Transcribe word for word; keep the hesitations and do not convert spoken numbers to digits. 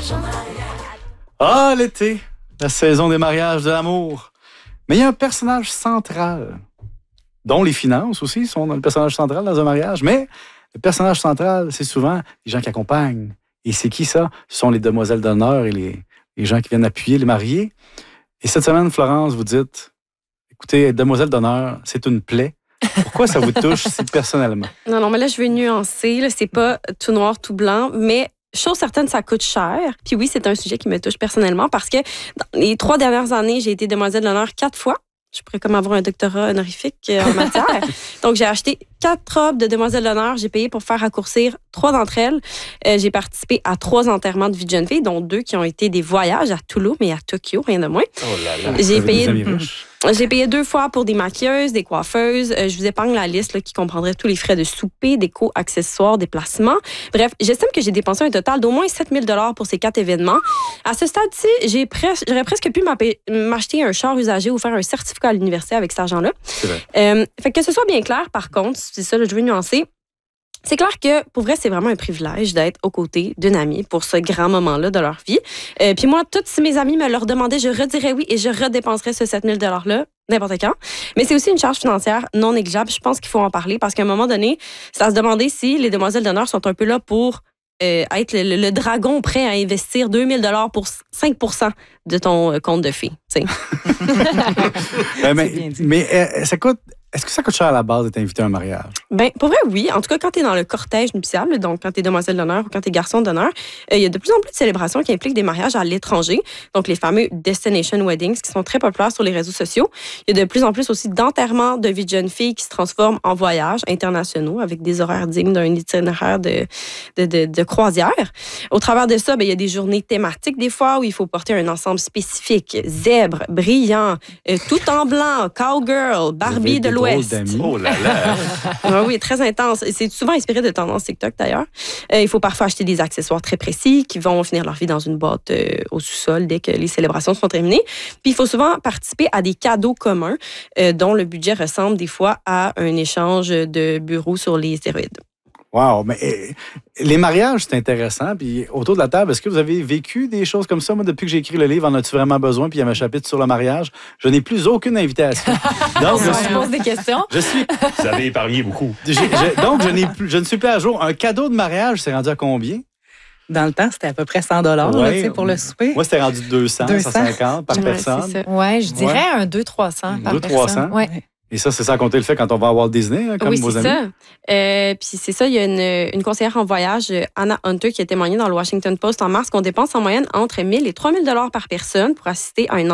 Ah, l'été, la saison des mariages de l'amour. Mais il y a un personnage central, dont les finances aussi sont dans le personnage central dans un mariage. Mais le personnage central, c'est souvent les gens qui accompagnent. Et c'est qui ça? Ce sont les demoiselles d'honneur et les, les gens qui viennent appuyer les mariés. Et cette semaine, Florence, vous dites, écoutez, être demoiselle d'honneur, c'est une plaie. Pourquoi ça vous touche si personnellement? Non, non, mais là, je veux nuancer. Là, c'est pas tout noir, tout blanc, mais chose certaine, ça coûte cher. Puis oui, c'est un sujet qui me touche personnellement parce que dans les trois dernières années, j'ai été demoiselle d'honneur quatre fois. Je pourrais comme avoir un doctorat honorifique en matière. Donc, j'ai acheté quatre robes de demoiselle d'honneur. J'ai payé pour faire raccourcir trois d'entre elles. Euh, j'ai participé à trois enterrements de vie de jeune fille, dont deux qui ont été des voyages à Toulouse et à Tokyo, rien de moins. Oh là là, j'ai payé... Mmh. J'ai payé deux fois pour des maquilleuses, des coiffeuses. Euh, je vous épargne la liste là, qui comprendrait tous les frais de souper, déco, accessoires, déplacements. Bref, j'estime que j'ai dépensé un total d'au moins sept mille dollars pour ces quatre événements. À ce stade-ci, j'ai pres- j'aurais presque pu m'acheter un char usagé ou faire un certificat à l'université avec cet argent-là. C'est vrai. Euh, fait que ce soit bien clair, par contre, c'est ça, là, je veux nuancer. C'est clair que, pour vrai, c'est vraiment un privilège d'être aux côtés d'une amie pour ce grand moment-là de leur vie. Euh, puis moi, toutes mes amies me le demandaient, je redirais oui et je redépenserais ce sept mille dollars-là n'importe quand. Mais c'est aussi une charge financière non négligeable. Je pense qu'il faut en parler parce qu'à un moment donné, c'est à se demander si les demoiselles d'honneur sont un peu là pour euh, être le, le, le dragon prêt à investir deux mille dollars pour cinq pour cent de ton euh, compte de fille. mais mais, mais euh, ça coûte... Est-ce que ça coûte cher à la base d'être invité à un mariage? Ben, pour vrai, oui. En tout cas, quand tu es dans le cortège nuptial, donc quand tu es demoiselle d'honneur ou quand tu es garçon d'honneur, il euh, y a de plus en plus de célébrations qui impliquent des mariages à l'étranger. Donc, les fameux destination weddings qui sont très populaires sur les réseaux sociaux. Il y a de plus en plus aussi d'enterrements de vie de jeune fille qui se transforment en voyages internationaux avec des horaires dignes d'un itinéraire de, de, de, de croisière. Au travers de ça, ben, il y a des journées thématiques des fois où il faut porter un ensemble spécifique. Zèbre, brillant, euh, tout en blanc, cowgirl, Barbie de l'Ouest. Oh là là! Ah oui, très intense. C'est souvent inspiré de tendances TikTok, d'ailleurs. Euh, il faut parfois acheter des accessoires très précis qui vont finir leur vie dans une boîte euh, au sous-sol dès que les célébrations sont terminées. Puis, il faut souvent participer à des cadeaux communs euh, dont le budget ressemble des fois à un échange de bureaux sur les stéroïdes. Wow! Mais eh, les mariages, c'est intéressant. Puis autour de la table, est-ce que vous avez vécu des choses comme ça? Moi, depuis que j'ai écrit le livre, en as-tu vraiment besoin? Puis il y a un chapitre sur le mariage. Je n'ai plus aucune invitation. Donc, je suis... pose des questions. Je suis... Vous avez épargné beaucoup. Je, je, donc, je, n'ai plus, je ne suis plus à jour. Un cadeau de mariage, c'est rendu à combien? Dans le temps, c'était à peu près cent dollars ouais, là, pour le souper. Moi, c'était rendu deux cents, deux cents. cent cinquante par ouais, personne. Oui, je dirais ouais. un deux cents trois cents par deux cents trois cents. personne. Ouais. Et ça, c'est sans compter le fait quand on va à Walt Disney, hein, comme oui, vos c'est amis. Ça. Euh, puis c'est ça, il y a une, une conseillère en voyage, Anna Hunter, qui a témoigné dans le Washington Post en mars qu'on dépense en moyenne entre mille et trois mille dollars par personne pour assister à une